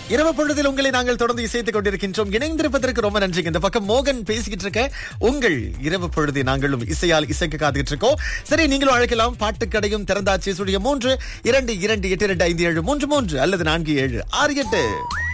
இரவு பொழுதில் உங்களை நாங்கள் தொடர்ந்து இசைத்துக் கொண்டிருக்கின்றோம். இணைந்திருப்பதற்கு ரொம்ப நன்றி. இந்த பக்கம் மோகன் பேசிக்கிட்டு இருக்க. உங்கள் இரவு பொழுதை நாங்களும் இசையால் இசைக்க காத்துக்கிட்டு இருக்கோம். சரி, நீங்களும் அழைக்கலாம். பாட்டுக்கடையும் திறந்தாச்சு. 3 2 2 8 2 5 7 3 3 அல்லது 4 7 6 8.